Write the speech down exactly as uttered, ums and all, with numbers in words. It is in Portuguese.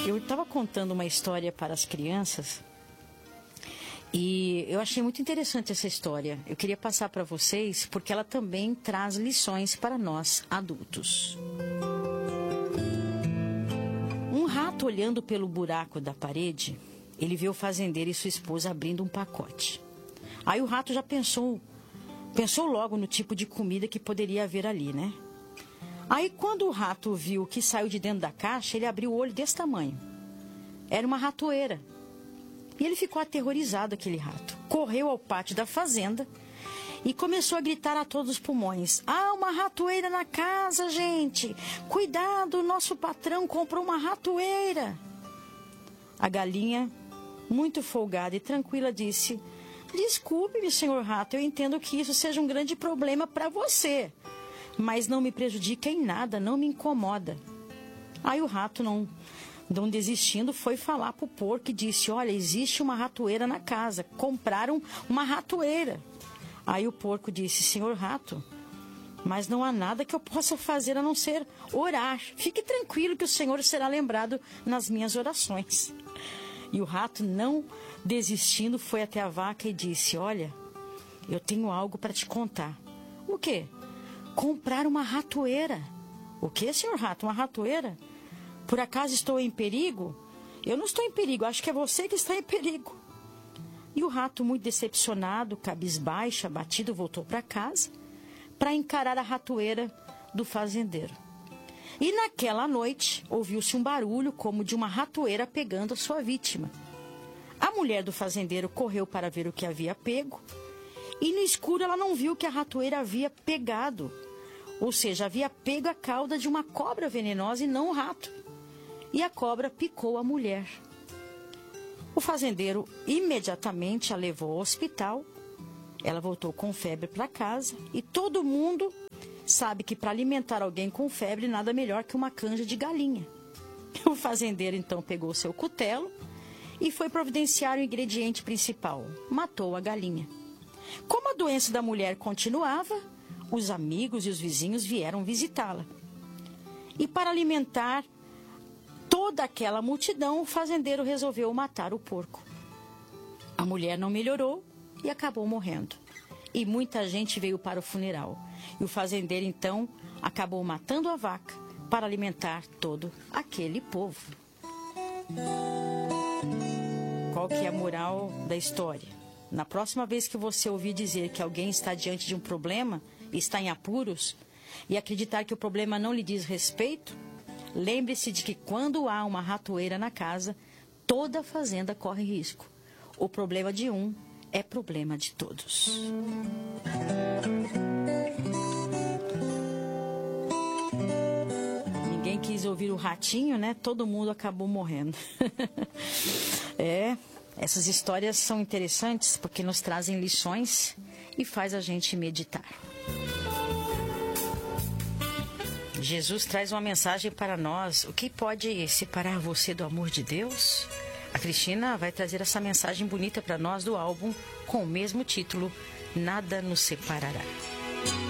Eu estava contando uma história para as crianças e eu achei muito interessante essa história. Eu queria passar para vocês porque ela também traz lições para nós adultos. Um rato olhando pelo buraco da parede, ele viu o fazendeiro e sua esposa abrindo um pacote. Aí o rato já pensou, pensou logo no tipo de comida que poderia haver ali, né? Aí, quando o rato viu o que saiu de dentro da caixa, ele abriu o olho desse tamanho. Era uma ratoeira. E ele ficou aterrorizado, aquele rato. Correu ao pátio da fazenda e começou a gritar a todos os pulmões. Ah, uma ratoeira na casa, gente! Cuidado, o nosso patrão comprou uma ratoeira! A galinha, muito folgada e tranquila, disse... Desculpe-me, senhor rato, eu entendo que isso seja um grande problema para você. Mas não me prejudica em nada, não me incomoda. Aí o rato, não, não desistindo, foi falar para o porco e disse, olha, existe uma ratoeira na casa, compraram uma ratoeira. Aí o porco disse, senhor rato, mas não há nada que eu possa fazer a não ser orar. Fique tranquilo que o senhor será lembrado nas minhas orações. E o rato, não desistindo, foi até a vaca e disse, olha, eu tenho algo para te contar. O quê? Comprar uma ratoeira. O que, senhor rato? Uma ratoeira? Por acaso estou em perigo? Eu não estou em perigo, acho que é você que está em perigo. E o rato, muito decepcionado, cabisbaixo, abatido, voltou para casa para encarar a ratoeira do fazendeiro. E naquela noite, ouviu-se um barulho como de uma ratoeira pegando a sua vítima. A mulher do fazendeiro correu para ver o que havia pego. E no escuro ela não viu que a ratoeira havia pegado. Ou seja, havia pego a cauda de uma cobra venenosa e não o rato. E a cobra picou a mulher. O fazendeiro imediatamente a levou ao hospital. Ela voltou com febre para casa. E todo mundo sabe que para alimentar alguém com febre, nada melhor que uma canja de galinha. O fazendeiro então pegou seu cutelo e foi providenciar o ingrediente principal. Matou a galinha. Como a doença da mulher continuava, os amigos e os vizinhos vieram visitá-la. E para alimentar toda aquela multidão, o fazendeiro resolveu matar o porco. A mulher não melhorou e acabou morrendo. E muita gente veio para o funeral. E o fazendeiro, então, acabou matando a vaca para alimentar todo aquele povo. Qual que é a moral da história? Na próxima vez que você ouvir dizer que alguém está diante de um problema, está em apuros, e acreditar que o problema não lhe diz respeito, lembre-se de que quando há uma ratoeira na casa, toda a fazenda corre risco. O problema de um é problema de todos. Ninguém quis ouvir o ratinho, né? Todo mundo acabou morrendo. É... Essas histórias são interessantes porque nos trazem lições e faz a gente meditar. Jesus traz uma mensagem para nós. O que pode separar você do amor de Deus? A Cristina vai trazer essa mensagem bonita para nós do álbum com o mesmo título, Nada Nos Separará.